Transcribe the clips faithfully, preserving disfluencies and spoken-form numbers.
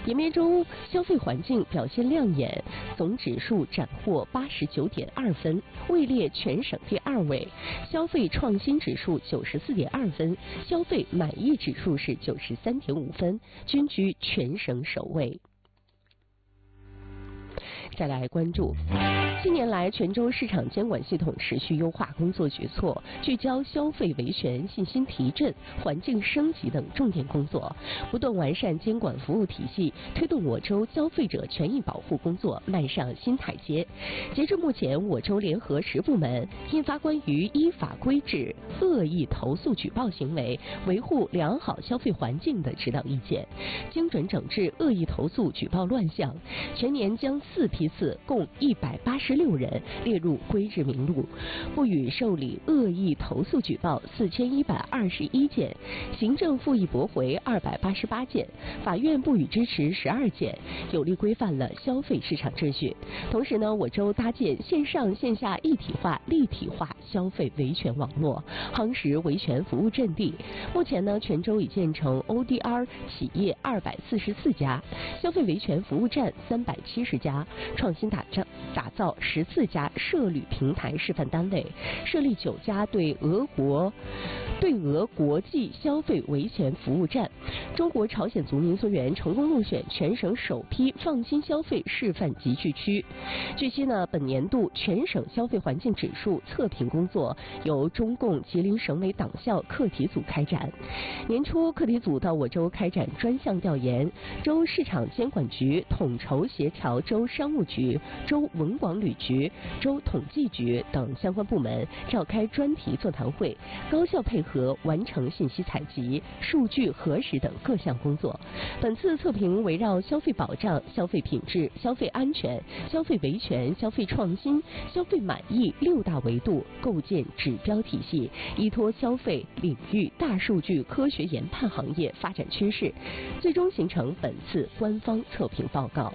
盐面州消费环境表现亮眼，总指数斩获八十九点二分，位列全省第二位；消费创新指数九十四点二分，消费满意指数是九十三点五分，均居全省首位。再来关注，近年来泉州市场监管系统持续优化工作举措，聚焦消费维权、信心提振、环境升级等重点工作，不断完善监管服务体系，推动我州消费者权益保护工作迈上新台阶。截至目前，我州联合十部门印发关于依法规制恶意投诉举报行为、维护良好消费环境的指导意见，精准整治恶意投诉举报乱象，全年将四批次共一百八十六人列入规制名录，不予受理恶意投诉举报四千一百二十一件，行政复议驳回二百八十八件，法院不予支持十二件，有力规范了消费市场秩序。同时呢，我州搭建线上线下一体化、立体化消费维权网络，夯实维权服务阵地。目前呢，泉州已建成 O D R 企业二百四十四家，消费维权服务站三百七十家。创新打造打造十四家涉旅平台示范单位，设立九家对俄国对俄国际消费维权服务站。中国朝鲜族民族园成功入选全省首批放心消费示范集聚区。据悉呢，本年度全省消费环境指数测评工作由中共吉林省委党校课题组开展。年初，课题组到我州开展专项调研，州市场监管局统筹协调州商务局、州文广旅局、州统计局等相关部门召开专题座谈会，高效配合完成信息采集、数据核实等各项工作。本次测评围绕消费保障、消费品质、消费安全、消费维权、消费创新、消费满意六大维度构建指标体系，依托消费领域大数据科学研判行业发展趋势，最终形成本次官方测评报告。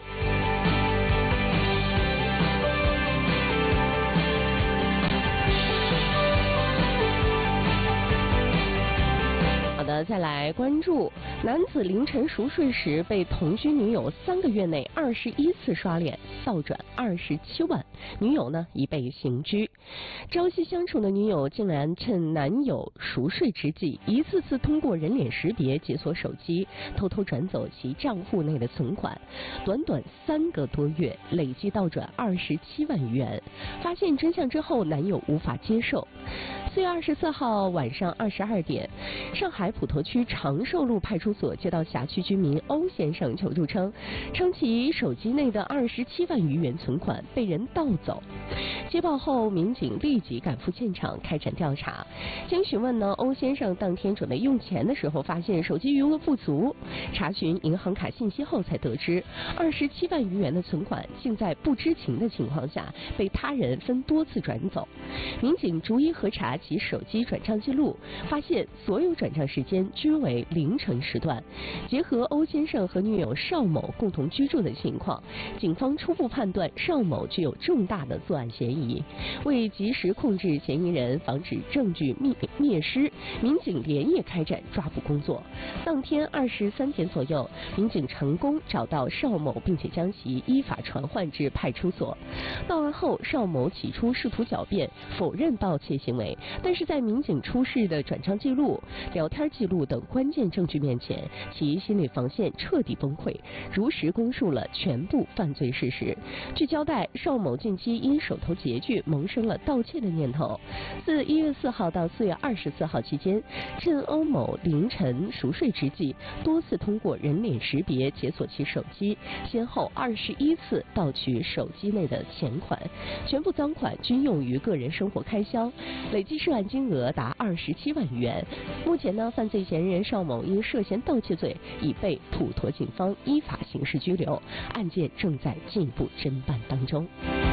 好的，再来关注男子凌晨熟睡时被同居女友三个月内二十一次刷脸，倒转二十七万，女友呢已被刑拘。朝夕相处的女友竟然趁男友熟睡之际，一次次通过人脸识别解锁手机，偷偷转走其账户内的存款，短短三个多月累计倒转二十七万余元。发现真相之后，男友无法接受。四月二十四号晚上二十二点，上海普陀区长寿路派出所接到辖区居民欧先生求助称，称其手机内的二十七万余元存款被人盗走。接报后，民警立即赶赴现场开展调查。经询问呢，欧先生当天准备用钱的时候，发现手机余额不足，查询银行卡信息后才得知，二十七万余元的存款竟在不知情的情况下被他人分多次转走。民警逐一核查其手机转账记录，发现所有转账时间均为凌晨时段。结合欧先生和女友邵某共同居住的情况，警方初步判断邵某具有重大的作案嫌疑。为及时控制嫌疑人，防止证据灭灭失，民警连夜开展抓捕工作。当天二十三点左右，民警成功找到邵某，并且将其依法传唤至派出所。到案后，邵某起初试图狡辩，否认盗窃行为，但是在民警出示的转账记录、聊天记录等关键证据面前，其心理防线彻底崩溃，如实供述了全部犯罪事实。据交代，邵某近期因手头拮据萌生了盗窃的念头。自一月四号到四月二十四号期间，趁欧某凌晨熟睡之际，多次通过人脸识别解锁其手机，先后二十一次盗取手机内的钱款，全部赃款均用于个人生活开销，累计涉案金额达二十七万余元。目前呢，犯罪嫌疑人邵某因涉嫌盗窃罪已被普陀警方依法刑事拘留，案件正在进一步侦办当中。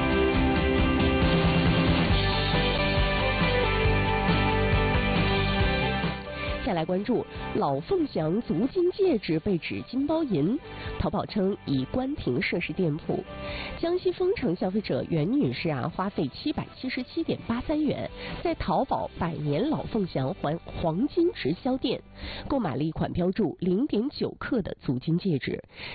再来关注老凤祥足金戒指被指金包银，淘宝称已关停涉事店铺。江西丰城消费者袁女士啊，花费七百七十七点八三元，在淘宝百年老凤祥黄黄金直销店购买了一款标注零点九克的足金戒指，